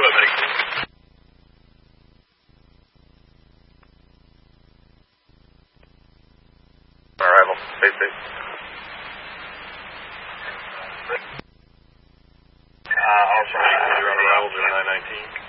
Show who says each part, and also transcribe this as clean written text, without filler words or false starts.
Speaker 1: Arrival, stay safe. Also, you're on arrival, 0919.